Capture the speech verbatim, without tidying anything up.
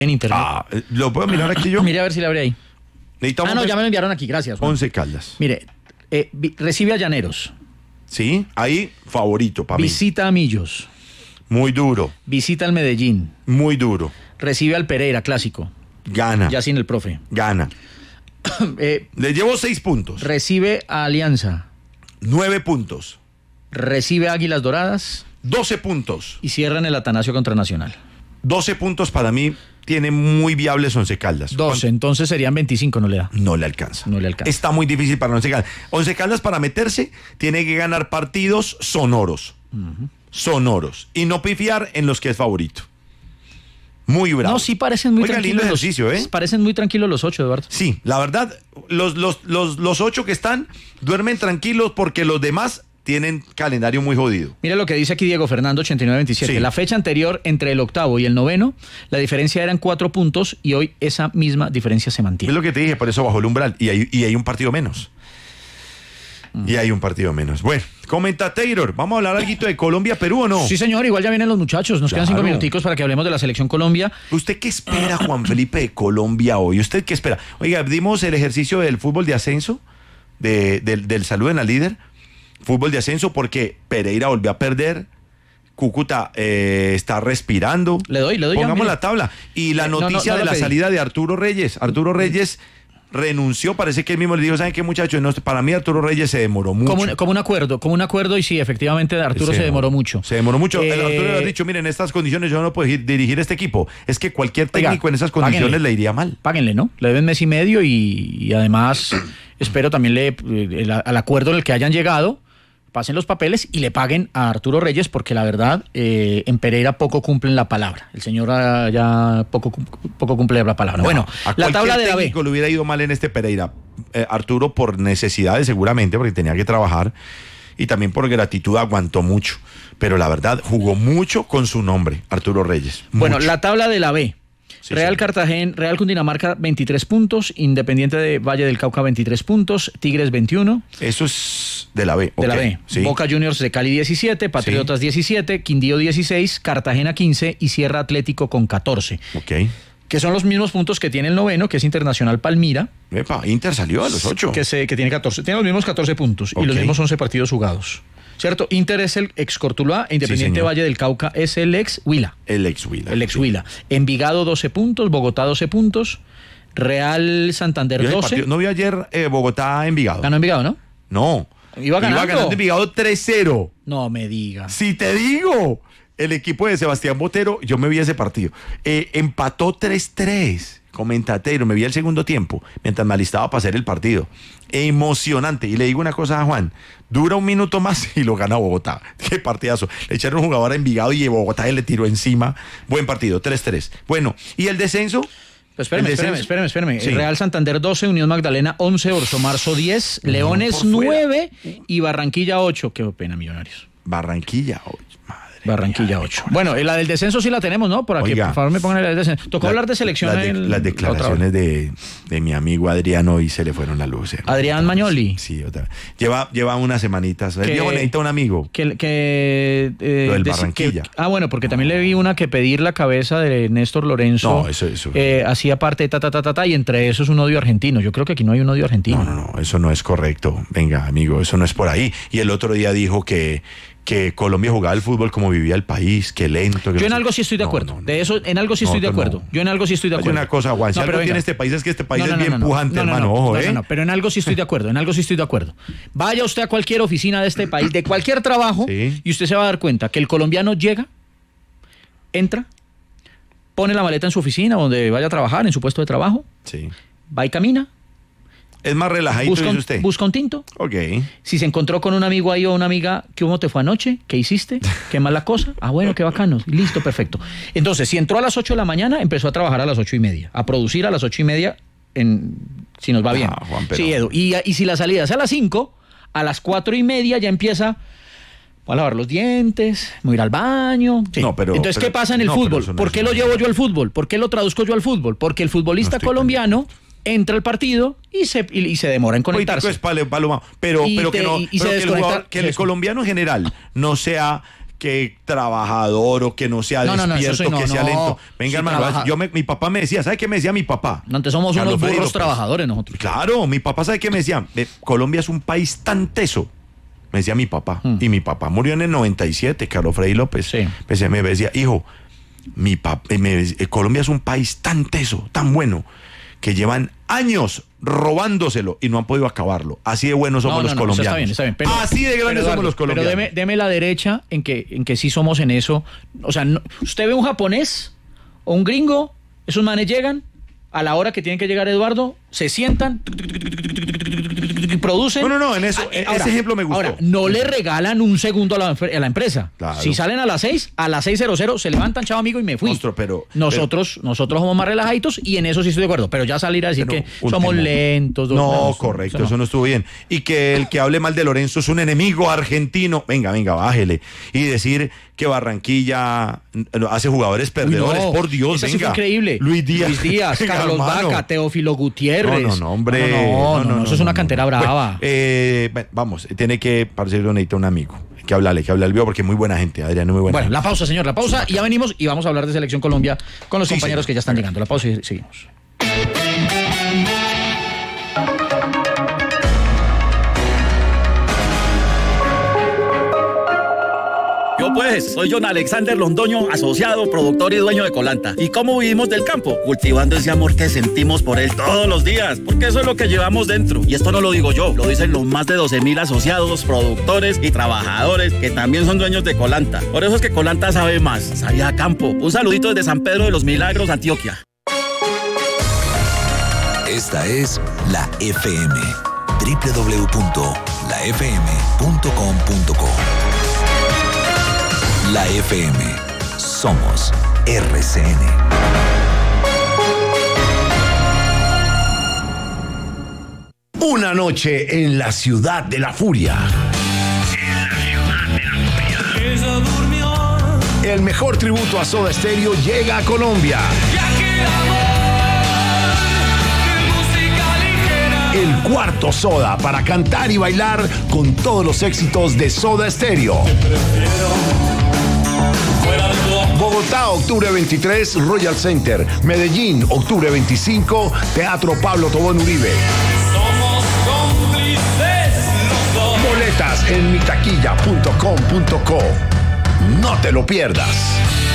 en internet. Ah, ¿lo puedo mirar aquí yo? Mire a ver si le abre ahí. Necesitamos Ah, no, ver- ya me lo enviaron aquí, gracias. Juan. Once Caldas. Mire, eh, vi- recibe a Llaneros, Sí, ahí favorito para mí. visita a Millos, Muy duro, visita al Medellín, muy duro. recibe al Pereira, clásico, Gana, ya sin el profe. gana. Eh, Le llevo seis puntos. recibe a Alianza, Nueve puntos. recibe a Águilas Doradas Doce puntos. y cierra en el Atanasio contra Nacional. Doce puntos para mí tiene muy viables Once Caldas. doce, entonces serían veinticinco, no le da. No le alcanza. No le alcanza. Está muy difícil para Once Caldas. Once Caldas para meterse tiene que ganar partidos sonoros. Sonoros. Y no pifiar en los que es favorito. Muy bravo. No, sí parecen muy Oiga, lindo tranquilos. los- ejercicio, ¿eh? Parecen muy tranquilos los ocho, Eduardo. Sí, la verdad, los, los, los, los ocho que están duermen tranquilos porque los demás tienen calendario muy jodido. Mira lo que dice aquí Diego Fernando, ochenta y nueve veintisiete. Sí. La fecha anterior entre el octavo y el noveno, la diferencia eran cuatro puntos y hoy esa misma diferencia se Es mantiene. lo que te dije, por eso bajó el umbral. Y hay, y hay un partido menos. Y hay un partido menos. Bueno, comenta Taylor. ¿Vamos a hablar algo de Colombia-Perú o no? Sí, señor, igual ya vienen los muchachos. Nos quedan Claro. cinco minuticos para que hablemos de la selección Colombia. ¿Usted qué espera, Juan Felipe, de Colombia hoy? ¿Usted qué espera? Oiga, dimos el ejercicio del fútbol de ascenso, de, del, del salud en la líder. Fútbol de ascenso porque Pereira volvió a perder. Cúcuta eh, está respirando. Le doy, le doy ya, Pongamos mire. la tabla. Y la Eh, no, no, noticia no de la la pedí. salida de Arturo Reyes. Arturo Reyes renunció, parece que él mismo le dijo, ¿saben qué, muchachos? No, para mí Arturo Reyes se demoró mucho. Como un, como un acuerdo, como un acuerdo y sí, efectivamente Arturo se, demoró mucho. Se demoró mucho. Eh, El Arturo le ha dicho, miren, en estas condiciones yo no puedo dirigir, dirigir este equipo. Es que cualquier Oiga, técnico en esas condiciones páguenle. le iría mal. Páguenle, ¿no? Le deben mes y medio y, y además espero también le, el, al acuerdo en el que hayan llegado, pasen los papeles y le paguen a Arturo Reyes porque la verdad eh, en Pereira poco cumplen la palabra. El señor ah, ya poco, poco cumple la palabra. No, bueno, a la tabla de la B. técnico le hubiera ido mal en este Pereira. Eh, Arturo por necesidades seguramente, porque tenía que trabajar, y también por gratitud aguantó mucho. Pero la verdad, jugó mucho con su nombre, Arturo Reyes. Bueno, Mucho. la tabla de la B. Sí, Real sí. Cartagena, Real Cundinamarca veintitrés puntos, Independiente de Valle del Cauca veintitrés puntos, Tigres veintiuno. Eso es de la B. De la ok, B. sí. Boca Juniors de Cali diecisiete, Patriotas diecisiete, Quindío dieciséis, Cartagena quince y Sierra Atlético con catorce. Ok. Que son los mismos puntos que tiene el noveno, que es Internacional Palmira, Epa, Inter salió a los ocho. que, se, que tiene catorce. Tiene los mismos catorce puntos Ok. y los mismos once partidos jugados. ¿Cierto? Inter es el ex Cortuluá e Independiente señor. Valle del Cauca es el ex Huila. El ex Huila. El ex Huila. Envigado doce puntos, Bogotá doce puntos, Real Santander ¿Vio ese doce. partido? No vi ayer eh, Bogotá Envigado. Ganó Envigado, ¿no? No. Iba ganando. ganando Envigado tres cero. No me diga. Si te digo, el equipo de Sebastián Botero, yo me vi ese partido. Eh, empató tres tres. Comentatero, me vi el segundo tiempo, mientras me alistaba para hacer el partido. Emocionante. Y le digo una cosa a Juan, dura un minuto más y lo gana Bogotá. Qué partidazo. Le echaron un jugador a Envigado y Bogotá le tiró encima. Buen partido, tres tres. Bueno, ¿y el descenso? Pues espérame, El espérame, descenso. espérame, espérame. Sí. Real Santander doce, Unión Magdalena once, Orso Marzo diez, Leones por fuera. nueve y Barranquilla ocho. Qué pena, Millonarios. Barranquilla, oye, madre. Barranquilla mía, ocho. Bueno, la del descenso sí la tenemos, ¿no? Por aquí, Oiga, por favor, me pongan la del descenso. Tocó La- hablar de selección. Las, de- el- las la otra declaraciones de, de mi amigo Adriano y se le fueron las luces. Adrián Magnoli. Sí, otra vez. Lleva, lleva unas semanitas. El Que- viejo necesita un amigo. Que, que, eh, Lo del deci- Barranquilla. que- ah, bueno, porque también le vi una que pedir la cabeza de Néstor Lorenzo. No, eso- eso- eh, hacía parte de ta, ta, ta, ta, ta, y entre eso es un odio argentino. Yo creo que aquí no hay un odio argentino. No, no, no, eso no es correcto. Venga, amigo, eso no es por ahí. Y el otro día dijo que, que Colombia jugaba el fútbol como vivía el país, que lento. Que Yo no en sé- algo sí estoy de No, acuerdo. no, no. De eso, en algo sí estoy de No, acuerdo. no. Yo en algo sí estoy de Hay acuerdo. una cosa, Juan, si No, algo pero tiene venga. este país es que este país No, no, es no, bien no, no. pujante, No, no, hermano, no. ojo, No, ¿eh? no, no, pero en algo sí estoy de acuerdo, en algo sí estoy de acuerdo. Vaya usted a cualquier oficina de este país, de cualquier trabajo, Sí. y usted se va a dar cuenta que el colombiano llega, entra, pone la maleta en su oficina donde vaya a trabajar, en su puesto de trabajo, Sí. va y camina, Es más relajadito, busca dice un, usted. busca un tinto. Ok. Si se encontró con un amigo ahí o una amiga, ¿cómo te fue anoche? ¿Qué hiciste? ¿Qué mala cosa? Ah, bueno, qué bacano. Listo, perfecto. Entonces, si entró a las ocho de la mañana, empezó a trabajar a las ocho y media, a producir a las ocho y media, en, si nos va bien. Ah, Juan, pero- Sí, Edu. Y, y si la salida es a las cinco, a las cuatro y media ya empieza a lavar los dientes, voy a ir al baño. Sí. No, pero- Entonces, pero- ¿qué pasa en el no, pero fútbol? eso no ¿Por es qué lo una- llevo yo al fútbol? ¿Por qué lo traduzco yo al fútbol? Porque el futbolista No estoy colombiano entra al partido y se, y, y se demora en Político conectarse. es palo- paloma, pero, Y pero te- que no, y- y se pero que el, desconecta- jugador- que el eso. colombiano en general no sea que trabajador o que no sea No, no, no, despierto, eso sí, no, que sea no. lento. Venga, Sí, hermano, trabaja- yo me- mi papá me decía, ¿sabe qué me decía mi papá? No, antes somos Carlos unos burros Freddy López. trabajadores nosotros. Claro, mi papá, ¿sabe qué me decía? Eh, Colombia es un país tan teso. Me decía mi papá. Hmm. Y mi papá murió en el noventa y siete, Carlos Freddy López. Sí. Me decía, me decía, hijo, mi papá, me decía, eh, Colombia es un país tan teso, tan bueno, que llevan años robándoselo y no han podido acabarlo. Así de buenos somos No, no, los no, colombianos. Está bien, está bien. Pero, Así de grandes pero, somos Eduardo, los colombianos. Pero deme, deme la derecha en que, en que sí somos en eso. O sea, no- usted ve un japonés o un gringo, esos manes llegan a la hora que tienen que llegar, Eduardo, se sientan, producen. No, no, no, en eso, Ah, en ahora, ese ejemplo me gustó. Ahora, no le regalan un segundo a la, a la empresa. Claro. Si salen a las seis, a las seis cero cero se levantan, chao amigo, y me fui. Monstruo, pero- nosotros, nosotros somos más relajaditos y en eso sí estoy de acuerdo. Pero ya salir a decir Pero, que último. somos lentos. No, eso- correcto, eso eso no estuvo bien. Y que el que hable mal de Lorenzo es un enemigo argentino. Venga, venga, bájele. Y decir que Barranquilla mm, hace jugadores Uy, perdedores, no, por Dios, esa sí venga. fue increíble. Luis Díaz. Luis Díaz, Venga, Carlos hermano. Vaca, Teófilo Gutiérrez. No, no, no, hombre. No, no, no, eso es una cantera brava. Bueno, eh, bueno, vamos, tiene que, parcero, necesita un amigo. Hay que hablarle, hay que hablarle, porque es muy buena gente, Adrián, es muy buena Bueno, gente. la pausa, señor, la pausa. Y ya venimos y vamos a hablar de Selección Colombia con los Sí, compañeros señor. que ya están llegando. La pausa y seguimos. Yo pues, soy John Alexander Londoño, asociado, productor y dueño de Colanta. ¿Y cómo vivimos del campo? Cultivando ese amor que sentimos por él todos los días, porque eso es lo que llevamos dentro. Y esto no lo digo yo, lo dicen los más de doce mil asociados, productores y trabajadores que también son dueños de Colanta. Por eso es que Colanta sabe más, sabe a campo. Un saludito desde San Pedro de los Milagros, Antioquia. Esta es la F M, doble u doble u doble u punto la f m punto com punto co. La F M, somos R C N. Una noche en la ciudad de la furia. El mejor tributo a Soda Stereo llega a Colombia. El cuarto Soda para cantar y bailar con todos los éxitos de Soda Stereo. Bogotá, octubre veintitrés, Royal Center. Medellín, octubre veinticinco, Teatro Pablo Tobón Uribe. Boletas en mitaquilla punto com punto co. No te lo pierdas.